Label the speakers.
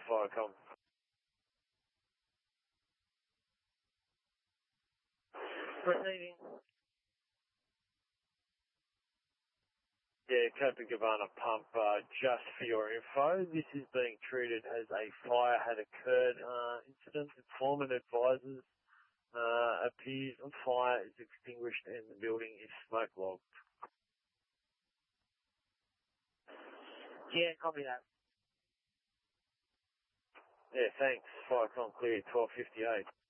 Speaker 1: Firecom.
Speaker 2: Receiving.
Speaker 1: Yeah, Copacabana pump, just for your info, this is being treated as a fire had occurred incident. Informant advises appears on fire is extinguished and the building is smoke logged.
Speaker 2: Yeah, copy that.
Speaker 1: Yeah, thanks. Firecom clear, 12:58.